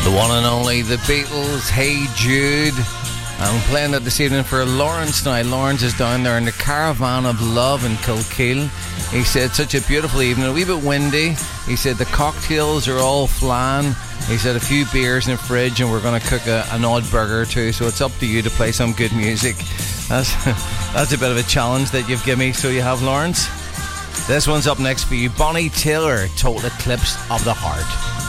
The one and only The Beatles, Hey Jude. I'm playing that this evening for Lawrence now. Lawrence is down there in the Caravan of Love in Kilkeel. He said, such a beautiful evening, a wee bit windy. He said the cocktails are all flying. He said a few beers in the fridge and we're going to cook an odd burger or two. So it's up to you to play some good music. That's a bit of a challenge that you've given me. So you have, Lawrence. This one's up next for you. Bonnie Tyler, Total Eclipse of the Heart.